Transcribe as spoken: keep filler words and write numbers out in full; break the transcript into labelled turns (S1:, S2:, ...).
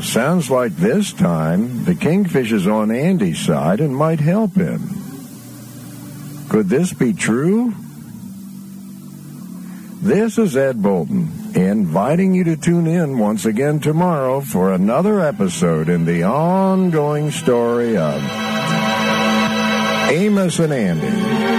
S1: Well, sounds like this time the Kingfish is on Andy's side and might help him. Could this be true? This is Ed Bolton, inviting you to tune in once again tomorrow for another episode in the ongoing story of Amos and Andy.